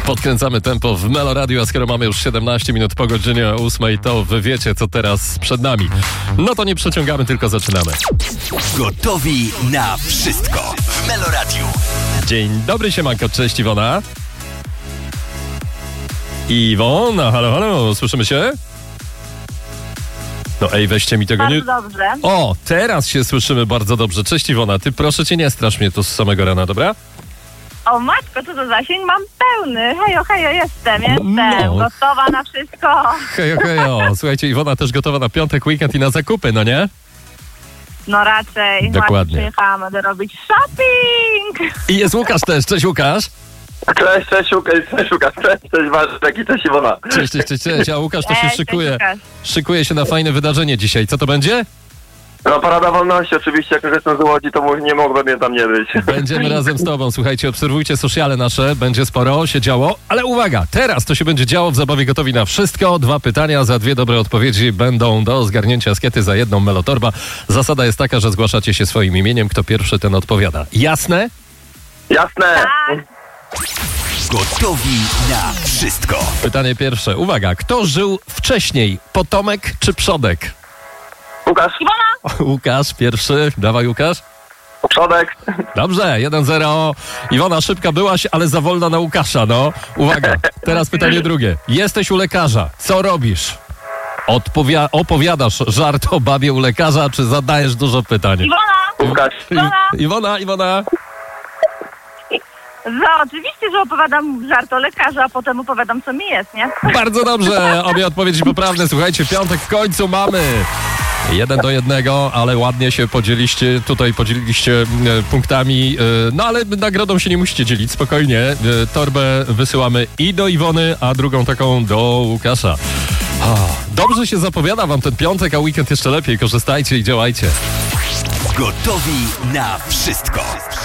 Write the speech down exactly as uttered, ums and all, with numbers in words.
Podkręcamy tempo w Melo Radio, a skoro mamy już siedemnaście minut po godzinie ósmej, to wy wiecie, co teraz przed nami. No to nie przeciągamy, tylko zaczynamy. Gotowi na wszystko w Melo Radio. Dzień dobry, siemanko, cześć Iwona. Iwona, halo, halo, słyszymy się? No ej, weźcie mi tego Bardzo nie... dobrze. O, teraz się słyszymy bardzo dobrze. Cześć Iwona, ty proszę cię nie strasz mnie tu z samego rana, dobra? O matko, co to zasięg? Mam pełny. Hejo, hejo, jestem, jestem. No. Gotowa na wszystko. Hejo, hejo. Słuchajcie, Iwona też gotowa na piątek, weekend i na zakupy, no nie? No raczej. Dokładnie. Przyjechałam, będę robić shopping. I jest Łukasz też. Cześć Łukasz. Cześć, cześć Łukasz, cześć Łukasz, cześć, cześć Waszek i cześć Iwona. Cześć, cześć, cześć, cześć. A Łukasz to się Cześć, szykuje. cześć, Łukasz. Szykuje się na fajne wydarzenie dzisiaj. Co to będzie? No Parada Wolności oczywiście, jak już jestem z Łodzi, to mu- nie mogłem mnie tam nie być. Będziemy razem z tobą. Słuchajcie, obserwujcie sociale nasze. Będzie sporo się działo. Ale uwaga, teraz to się będzie działo w zabawie Gotowi na wszystko. Dwa pytania, za dwie dobre odpowiedzi będą do zgarnięcia skiety za jedną melotorba. Zasada jest taka, że zgłaszacie się swoim imieniem. Kto pierwszy, ten odpowiada. Jasne? Jasne. Tak. Gotowi na wszystko. Pytanie pierwsze. Uwaga, kto żył wcześniej? Potomek czy przodek? Łukasz, Iwona, Łukasz pierwszy. Dawaj Łukasz. przodek. Dobrze, jeden zero. Iwona, szybka byłaś, ale za wolna na Łukasza, no. Uwaga, teraz pytanie drugie. Jesteś u lekarza. Co robisz? Odpowia- opowiadasz żart o babie u lekarza, czy zadajesz dużo pytań? Iwona. Łukasz. I- Iwona, Iwona. No, oczywiście, że opowiadam żart o lekarza, a potem opowiadam, co mi jest, nie? Bardzo dobrze, obie odpowiedzi poprawne. Słuchajcie, piątek w końcu mamy. Jeden do jednego, ale ładnie się podzieliście, tutaj podzieliliście e, punktami, e, no ale nagrodą się nie musicie dzielić, spokojnie. E, torbę wysyłamy i do Iwony, a drugą taką do Łukasza. O, dobrze się zapowiada wam ten piątek, a weekend jeszcze lepiej. Korzystajcie i działajcie. Gotowi na wszystko.